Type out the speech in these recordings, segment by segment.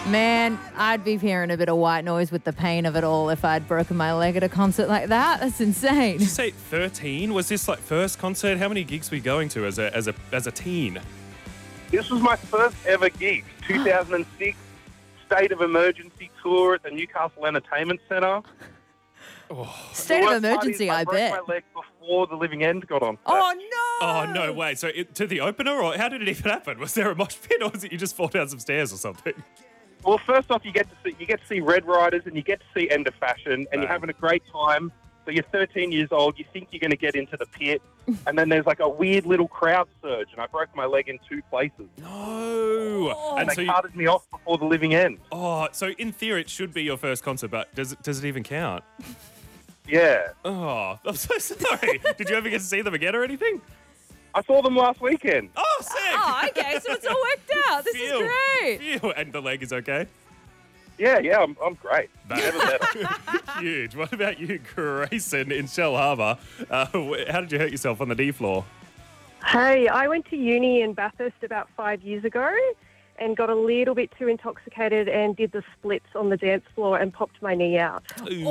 Man, I'd be hearing a bit of white noise with the pain of it all if I'd broken my leg at a concert like that. That's insane. Did you say 13? Was this like first concert? How many gigs were you going to as a teen? This was my first ever gig, 2006 State of Emergency tour at the Newcastle Entertainment Centre. State of emergency, I bet. I broke my leg before The Living End got on. Oh, no. Oh, no way. So to the opener, or how did it even happen? Was there a mosh pit, or was it you just fall down some stairs or something? Well, first off, you get to see Red Riders and you get to see End of Fashion, and you're having a great time. So you're 13 years old, you think you're going to get into the pit, and then there's like a weird little crowd surge, and I broke my leg in 2 places. No. And they carted me off before The Living End. Oh, so in theory it should be your first concert, but does it even count? Yeah. Oh, I'm so sorry. Did you ever get to see them again or anything? I saw them last weekend. Oh, sick. Oh, okay, so it's all worked out. This is great. Phew. And the leg is okay? Yeah, I'm great. Never better. Huge. What about you, Grayson, in Shell Harbour? How did you hurt yourself on the D floor? Hey, I went to uni in Bathurst about 5 years ago and got a little bit too intoxicated and did the splits on the dance floor and popped my knee out.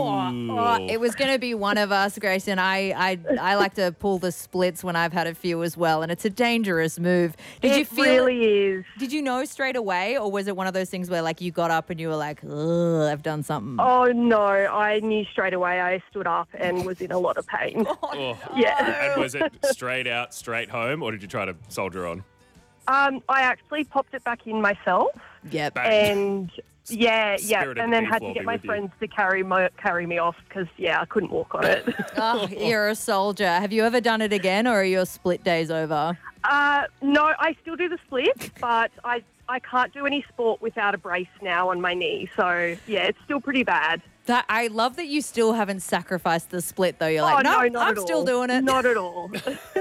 It was going to be one of us, Grayson. I like to pull the splits when I've had a few as well, and it's a dangerous move. It really is. Did you know straight away, or was it one of those things where like you got up and you were like, ugh, I've done something? Oh, no, I knew straight away. I stood up and was in a lot of pain. Yeah. And was it straight out, straight home, or did you try to soldier on? I actually popped it back in myself. Yep. And yeah, Spirit of and the then D had floor to get be my with you. friends to carry me off because, I couldn't walk on it. Oh, you're a soldier. Have you ever done it again, or are your split days over? No, I still do the split, but I can't do any sport without a brace now on my knee. So, it's still pretty bad. I love that you still haven't sacrificed the split, though. You're like, no, not I'm at still all. doing it. Not at all.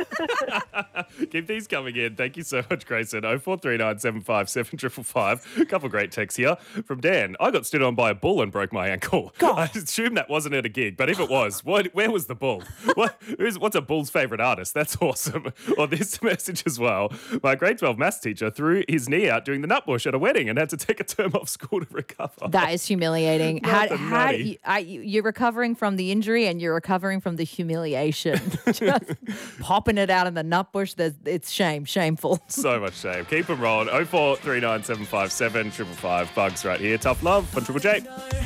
Keep these coming in. Thank you so much, Grayson. 0439 757 555. A couple of great texts here from Dan. I got stood on by a bull and broke my ankle. God. I assume that wasn't at a gig, but if it was, where was the bull? What's a bull's favourite artist? That's awesome. Or this message as well. My grade 12 maths teacher threw his knee out during the nutbush at a wedding and had to take a term off school to recover. That is humiliating. Nothing nutty. You're recovering from the injury and you're recovering from the humiliation. Just popping it out in the nut bush, it's shameful. So much shame. Keep them rolling. 0439 757 555. Bugs right here. Tough love on Triple J.